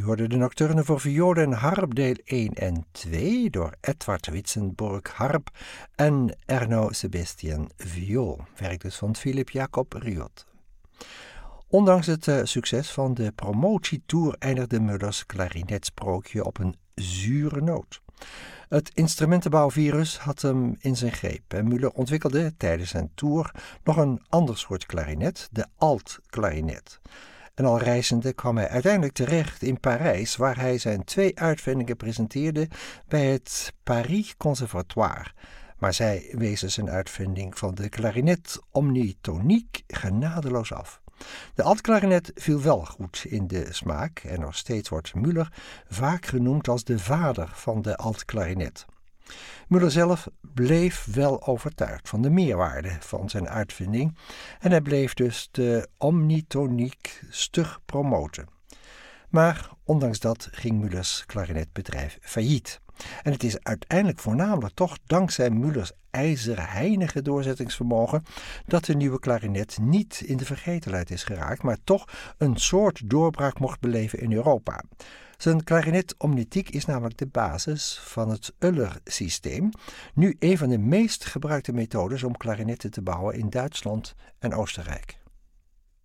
U hoorde de nocturne voor viool en harp deel 1 en 2 door Edward Witzenburg harp en Erno Sebastian viool. Werk dus van Philip Jacob Riot. Ondanks het succes van de promotietour eindigde Müllers klarinetsprookje op een zure noot. Het instrumentenbouwvirus had hem in zijn greep en Müller ontwikkelde tijdens zijn tour nog een ander soort klarinet, de alt-klarinet. En al reizende kwam hij uiteindelijk terecht in Parijs, waar hij zijn 2 uitvindingen presenteerde bij het Paris Conservatoire. Maar zij wezen zijn uitvinding van de klarinet omnitonique genadeloos af. De altklarinet viel wel goed in de smaak en nog steeds wordt Müller vaak genoemd als de vader van de altklarinet. Müller zelf bleef wel overtuigd van de meerwaarde van zijn uitvinding en hij bleef dus de omnitonique stug promoten. Maar ondanks dat ging Müllers klarinetbedrijf failliet. En het is uiteindelijk voornamelijk toch dankzij Müllers ijzerheinige doorzettingsvermogen dat de nieuwe klarinet niet in de vergetelheid is geraakt, maar toch een soort doorbraak mocht beleven in Europa. Zijn klarinet omnitiek is namelijk de basis van het Uller-systeem, nu een van de meest gebruikte methodes om klarinetten te bouwen in Duitsland en Oostenrijk.